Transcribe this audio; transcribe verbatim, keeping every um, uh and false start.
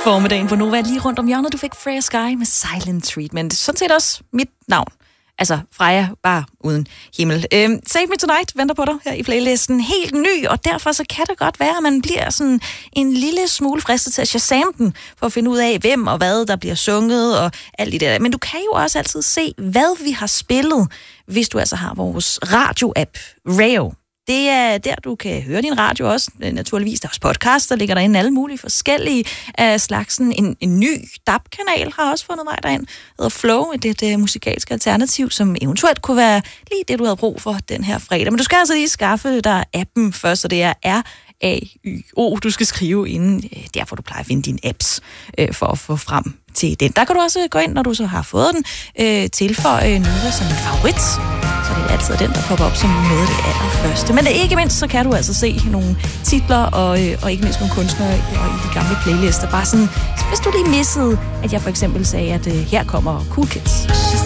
Formiddagen på Nova lige rundt om hjørnet. Du fik Freya Sky med Silent Treatment. Sådan set også mit navn. Altså Freja, bare uden himmel. Øhm, Save Me Tonight venter på dig her i playlisten. Helt ny, og derfor så kan det godt være, at man bliver sådan en lille smule fristet til at shazam den, for at finde ud af, hvem og hvad der bliver sunget og alt det der. Men du kan jo også altid se, hvad vi har spillet, hvis du altså har vores radio-app, Rayo. Det er der, du kan høre din radio også. Naturligvis, der er også podcast, der ligger derinde alle mulige forskellige af slagsen. En, en ny D A B-kanal har også fundet vej derind. Det hedder Flow, et, et, et musikalsk alternativ, som eventuelt kunne være lige det, du havde brug for den her fredag. Men du skal altså lige skaffe dig appen først, og det er R A Y O, du skal skrive inden, der hvor du plejer at finde dine apps, øh, for at få frem til den. Der kan du også gå ind, når du så har fået den, øh, tilføje noget som en favorit. Så det er altid den, der popper op som noget af det allerførste. Men ikke mindst, så kan du altså se nogle titler, og, øh, og ikke mindst nogle kunstnere og i de gamle playlister. Bare sådan, hvis du lige missede, at jeg for eksempel sagde, at øh, her kommer Cool Kids.